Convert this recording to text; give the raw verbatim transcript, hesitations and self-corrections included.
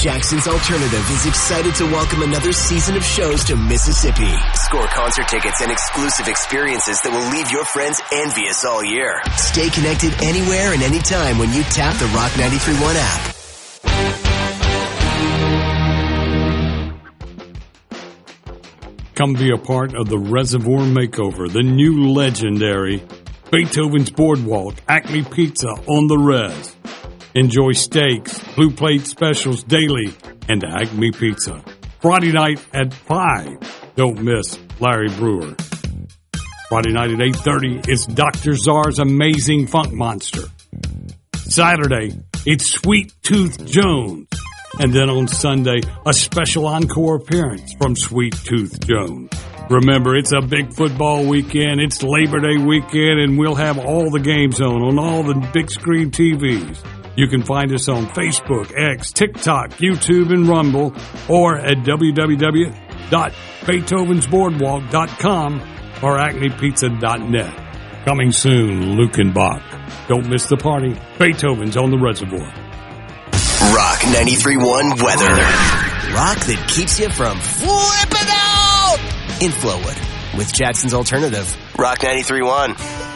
Jackson's Alternative is excited to welcome another season of shows to Mississippi. Score concert tickets and exclusive experiences that will leave your friends envious all year. Stay connected anywhere and anytime when you tap the Rock ninety-three point one app. Come be a part of the Reservoir Makeover, the new legendary Beethoven's Boardwalk, Acme Pizza on the Res. Enjoy steaks, blue plate specials daily, and Acme Pizza. Friday night at five. Don't miss Larry Brewer. Friday night at eight thirty, it's Doctor Czar's Amazing Funk Monster. Saturday, it's Sweet Tooth Jones. And then on Sunday, a special encore appearance from Sweet Tooth Jones. Remember, it's a big football weekend. It's Labor Day weekend, and we'll have all the games on, on all the big screen T Vs. You can find us on Facebook, X, TikTok, YouTube, and Rumble, or at w w w dot beethovens boardwalk dot com or acme pizza dot net. Coming soon, Luke and Bach. Don't miss the party. Beethoven's on the Reservoir. Rock ninety-three point one weather. Rock that keeps you from flipping out in Flowood with Jackson's Alternative. Rock ninety-three point one.